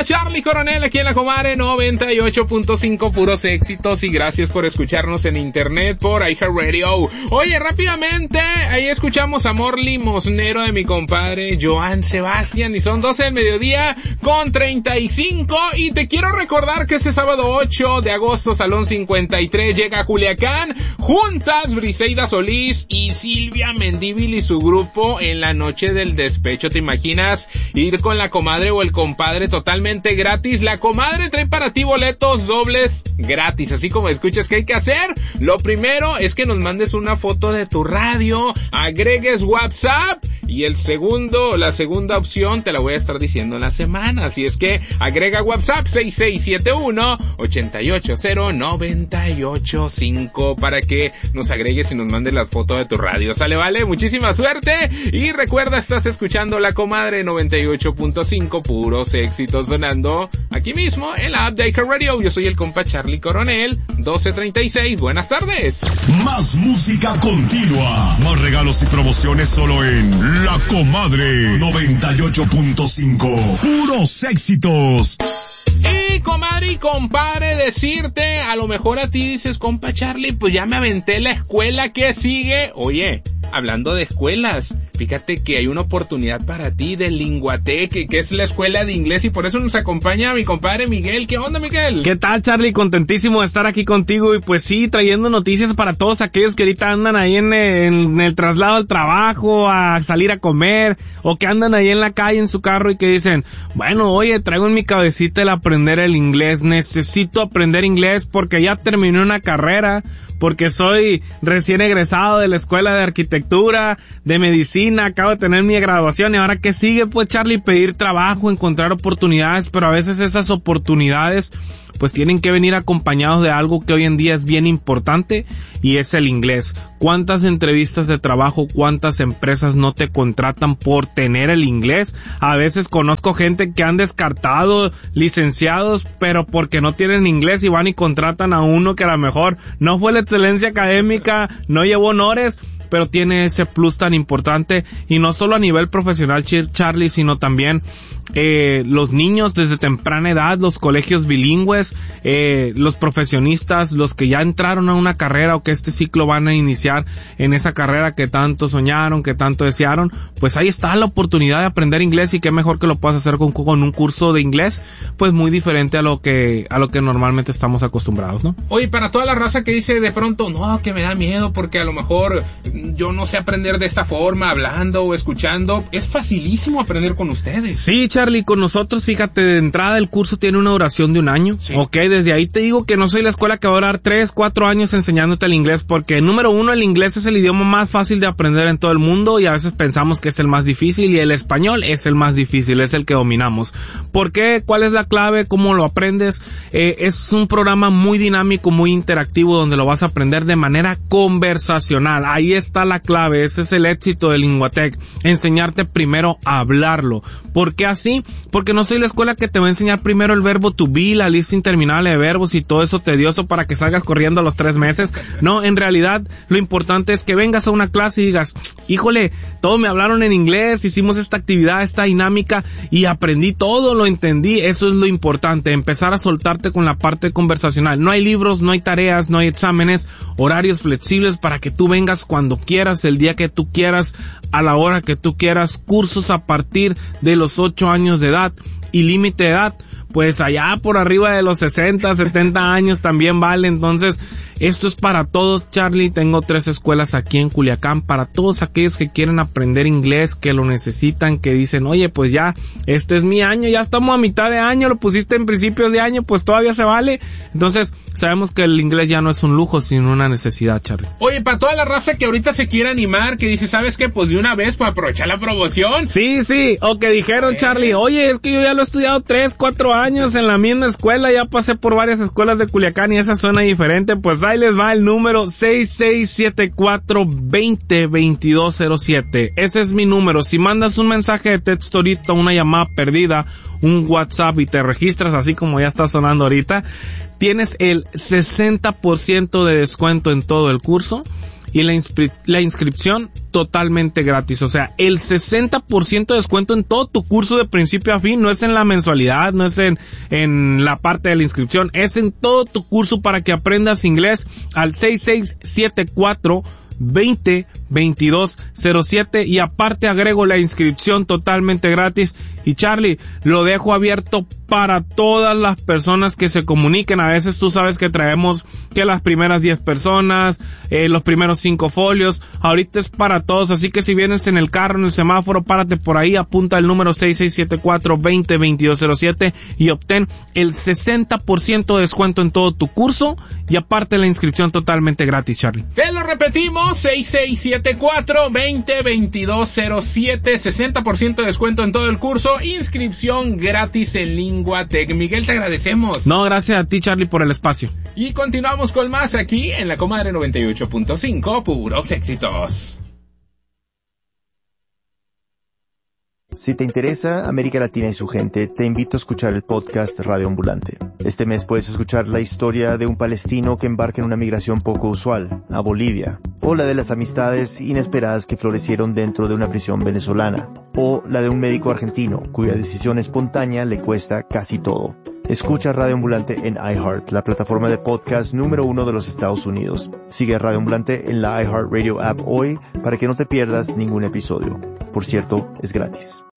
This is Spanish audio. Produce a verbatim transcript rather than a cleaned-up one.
compa Charlie Coronel aquí en la Comadre noventa y ocho punto cinco, puros éxitos, y gracias por escucharnos en internet por iHeartRadio. Oye, rápidamente, ahí escuchamos Amor Limosnero de mi compadre Joan Sebastián, y son doce del mediodía con treinta y cinco, y te quiero recordar que este sábado ocho de agosto, Salón cincuenta y tres, llega a Culiacán, juntas Briseida Solís y Silvia Mendívil y su grupo en la noche del despecho. ¿Te imaginas ir con la comadre o el compadre totalmente gratis? La comadre trae para ti boletos dobles gratis, así como escuchas. ¿Qué hay que hacer? Lo primero es que nos mandes una foto de tu radio, agregues WhatsApp, y el segundo, la segunda opción te la voy a estar diciendo en la semana, así es que agrega WhatsApp seis seis siete uno, ocho ocho cero, nueve ocho cinco para que nos agregues y nos mandes la foto de tu radio. ¿Sale, vale? Muchísima suerte, y recuerda, estás escuchando La Comadre noventa y ocho punto cinco, puros éxitos sonando aquí mismo en la app de iHeartRadio. Yo soy el compa Charlie Coronel, doce treinta y seis, buenas tardes. Más música continua, más regalos y promociones solo en La Comadre noventa y ocho punto cinco, puros éxitos. Y comadre y compadre, decirte, a lo mejor a ti dices, compa Charlie, pues ya me aventé la escuela, ¿qué sigue? Oye, hablando de escuelas, fíjate que hay una oportunidad para ti de Linguatec, que es la escuela de inglés, y por eso nos acompaña mi compadre Miguel. ¿Qué onda, Miguel? ¿Qué tal, Charlie? Contentísimo de estar aquí contigo, y pues sí, trayendo noticias para todos aquellos que ahorita andan ahí en el, en el traslado al trabajo, a salir a comer, o que andan ahí en la calle en su carro y que dicen, bueno, oye, traigo en mi cabecita el aprender el inglés, necesito aprender inglés porque ya terminé una carrera, porque soy recién egresado de la escuela de arquitectura, de medicina, acabo de tener mi graduación, y ahora ¿qué sigue? Pues, Charlie, pedir trabajo, encontrar oportunidades, pero a veces esas oportunidades pues tienen que venir acompañados de algo que hoy en día es bien importante, y es el inglés. ¿Cuántas entrevistas de trabajo, cuántas empresas no te contratan por tener el inglés? A veces conozco gente que han descartado licenciados, pero porque no tienen inglés, y van y contratan a uno que a lo mejor no fue la excelencia académica, no llevó honores, pero tiene ese plus tan importante, y no solo a nivel profesional, Charlie, sino también eh, los niños desde temprana edad, los colegios bilingües, eh, los profesionistas, los que ya entraron a una carrera o que este ciclo van a iniciar en esa carrera que tanto soñaron, que tanto desearon, pues ahí está la oportunidad de aprender inglés, y qué mejor que lo puedas hacer con, con un curso de inglés, pues muy diferente a lo que a lo que normalmente estamos acostumbrados, ¿no? Oye, para toda la raza que dice de pronto, no, que me da miedo porque a lo mejor yo no sé aprender de esta forma, hablando o escuchando, es facilísimo aprender con ustedes. Sí, Charlie, con nosotros, fíjate, de entrada el curso tiene una duración de un año, sí. Ok, desde ahí te digo que no soy la escuela que va a durar tres, cuatro años enseñándote el inglés, porque número uno, el inglés es el idioma más fácil de aprender en todo el mundo, y a veces pensamos que es el más difícil, y el español es el más difícil, es el que dominamos. ¿Por qué? ¿Cuál es la clave? ¿Cómo lo aprendes? Eh, es un programa muy dinámico, muy interactivo, donde lo vas a aprender de manera conversacional. Ahí está la clave, ese es el éxito de Linguatec, enseñarte primero a hablarlo. ¿Por qué así? Porque no soy la escuela que te va a enseñar primero el verbo to be, la lista interminable de verbos y todo eso tedioso para que salgas corriendo a los tres meses. No, en realidad lo importante es que vengas a una clase y digas, híjole, todos me hablaron en inglés, hicimos esta actividad, esta dinámica, y aprendí todo, lo entendí. Eso es lo importante, empezar a soltarte con la parte conversacional. No hay libros, no hay tareas, no hay exámenes, horarios flexibles para que tú vengas cuando quieras, el día que tú quieras, a la hora que tú quieras, cursos a partir de los ocho años de edad, y límite de edad, pues allá por arriba de los sesenta, setenta años también vale. Entonces, esto es para todos, Charlie. Tengo tres escuelas aquí en Culiacán para todos aquellos que quieren aprender inglés, que lo necesitan, que dicen, oye, pues ya, este es mi año, ya estamos a mitad de año, lo pusiste en principios de año, pues todavía se vale. Entonces, sabemos que el inglés ya no es un lujo, sino una necesidad, Charlie. Oye, para toda la raza que ahorita se quiere animar, que dice, ¿sabes qué? Pues de una vez para aprovechar la promoción. Sí, sí, o que dijeron, eh. Charlie, oye, es que yo ya lo he estudiado tres, cuatro años en la misma escuela, ya pasé por varias escuelas de Culiacán y esa suena diferente, pues ahí les va el número seis seis siete cuatro, dos cero, dos dos cero siete. Ese es mi número. Si mandas un mensaje de texto ahorita, una llamada perdida, un WhatsApp, y te registras así como ya está sonando ahorita, tienes el sesenta por ciento de descuento en todo el curso. y la, inscri- la inscripción totalmente gratis. O sea, el sesenta por ciento de descuento en todo tu curso de principio a fin. No es en la mensualidad, no es en, en la parte de la inscripción, es en todo tu curso para que aprendas inglés al seis seis siete cuatro veinte veintidós cero siete, y aparte agrego la inscripción totalmente gratis. Y Charlie, lo dejo abierto para todas las personas que se comuniquen. A veces tú sabes que traemos que las primeras diez personas, eh, los primeros cinco folios. Ahorita es para todos, así que si vienes en el carro, en el semáforo, párate por ahí, apunta el número seis seis siete cuatro veinte veintidós cero siete y obtén el sesenta por ciento de descuento en todo tu curso, y aparte la inscripción totalmente gratis, Charlie. Te lo repetimos, seis seis siete cuatro veinte veintidós cero siete, sesenta por ciento de descuento en todo el curso, inscripción gratis en Linguatec. Miguel, te agradecemos. No, gracias a ti, Charlie, por el espacio. Y continuamos con más aquí en La Comadre noventa y ocho punto cinco, puros éxitos. Si te interesa América Latina y su gente, te invito a escuchar el podcast Radio Ambulante. Este mes puedes escuchar la historia de un palestino que embarca en una migración poco usual, a Bolivia, o la de las amistades inesperadas que florecieron dentro de una prisión venezolana, o la de un médico argentino cuya decisión espontánea le cuesta casi todo. Escucha Radio Ambulante en iHeart, la plataforma de podcast número uno de los Estados Unidos. Sigue a Radio Ambulante en la iHeartRadio app hoy para que no te pierdas ningún episodio. Por cierto, es gratis.